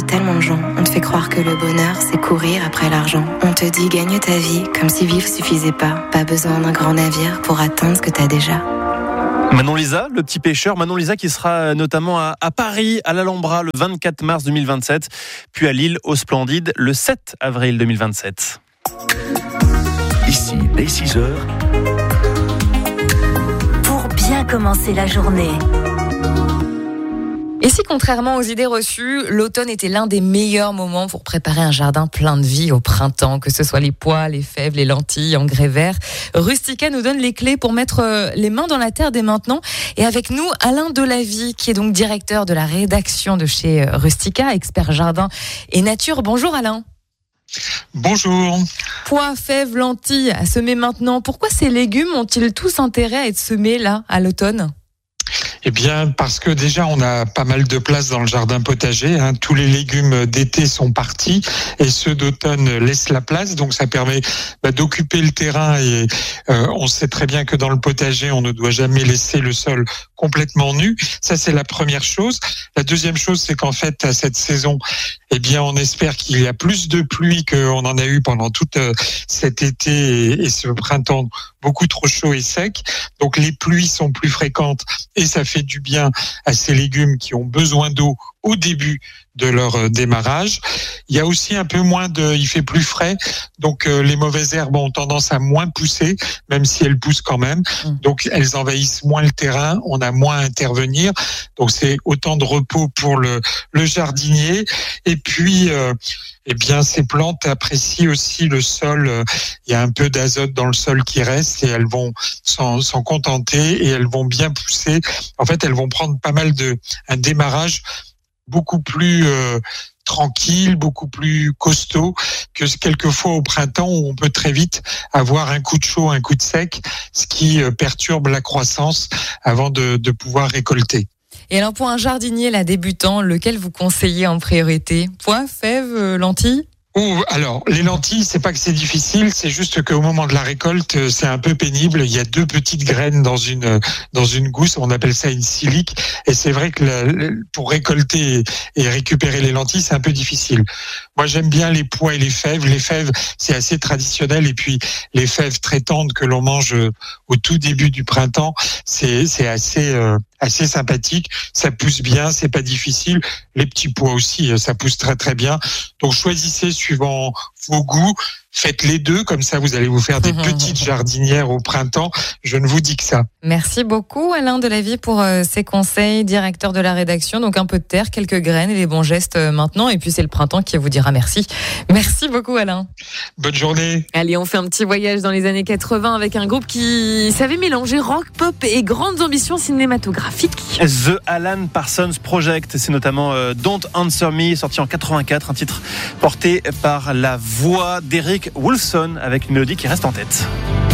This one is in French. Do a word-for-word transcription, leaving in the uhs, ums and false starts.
tellement de gens. On te fait croire que le bonheur, c'est courir après l'argent. On te dit gagne ta vie, comme si vivre suffisait pas. Pas besoin d'un grand navire pour atteindre ce que t'as déjà. Manon Lisa, le petit pêcheur. Manon Lisa qui sera notamment à, à Paris, à l'Alhambra, le vingt-quatre mars deux mille vingt-sept, puis à Lille, au Splendide, le sept avril deux mille vingt-sept. Ici, dès six heures. Pour bien commencer la journée. Et si, contrairement aux idées reçues, l'automne était l'un des meilleurs moments pour préparer un jardin plein de vie au printemps, que ce soit les pois, les fèves, les lentilles, engrais verts, Rustica nous donne les clés pour mettre les mains dans la terre dès maintenant. Et avec nous, Alain Delavie, qui est donc directeur de la rédaction de chez Rustica, expert jardin et nature. Bonjour Alain. Bonjour. Pois, fèves, lentilles à semer maintenant. Pourquoi ces légumes ont-ils tous intérêt à être semés là, à l'automne ? Eh bien, parce que déjà, on a pas mal de place dans le jardin potager. Hein. Tous les légumes d'été sont partis et ceux d'automne laissent la place. Donc, ça permet bah, d'occuper le terrain. Et euh, on sait très bien que dans le potager, on ne doit jamais laisser le sol complètement nu. Ça, c'est la première chose. La deuxième chose, c'est qu'en fait, à cette saison, eh bien, on espère qu'il y a plus de pluie qu'on en a eu pendant tout euh, cet été et, et ce printemps beaucoup trop chaud et sec. Donc, les pluies sont plus fréquentes et ça fait du bien à ces légumes qui ont besoin d'eau au début de leur démarrage. Il y a aussi un peu moins de, il fait plus frais, donc euh, les mauvaises herbes ont tendance à moins pousser, même si elles poussent quand même. Donc elles envahissent moins le terrain, on a moins à intervenir. Donc c'est autant de repos pour le, le jardinier. Et puis, euh, eh bien, ces plantes apprécient aussi le sol. Il y a un peu d'azote dans le sol qui reste et elles vont s'en, s'en contenter et elles vont bien pousser. En fait, elles vont prendre pas mal de, un démarrage beaucoup plus euh, tranquille, beaucoup plus costaud que quelquefois au printemps où on peut très vite avoir un coup de chaud, un coup de sec, ce qui euh, perturbe la croissance avant de, de pouvoir récolter. Et alors pour un jardinier là débutant, lequel vous conseillez en priorité ? Pois, fèves, lentilles ? Ou alors les lentilles, c'est pas que c'est difficile, c'est juste qu'au moment de la récolte, c'est un peu pénible. Il y a deux petites graines dans une dans une gousse, on appelle ça une silique, et c'est vrai que la, pour récolter et récupérer les lentilles, c'est un peu difficile. Moi, j'aime bien les pois et les fèves. Les fèves, c'est assez traditionnel, et puis les fèves très tendres que l'on mange au tout début du printemps, c'est c'est assez euh, assez sympathique. Ça pousse bien, c'est pas difficile. Les petits pois aussi, ça pousse très très bien. Donc choisissez suivant vos goûts. Faites les deux, comme ça vous allez vous faire des petites jardinières au printemps. Je ne vous dis que ça. Merci beaucoup Alain Delavie pour euh, ces conseils, directeur de la rédaction. Donc un peu de terre, quelques graines et les bons gestes euh, maintenant. Et puis c'est le printemps qui vous dira merci. Merci beaucoup Alain. Bonne journée. Allez, on fait un petit voyage dans les années quatre-vingts avec un groupe qui savait mélanger rock, pop et grandes ambitions cinématographiques. The Alan Parsons Project, c'est notamment euh, Don't Answer Me, sorti en quatre-vingt-quatre, un titre porté par la voix d'Eric Woolfson avec une mélodie qui reste en tête.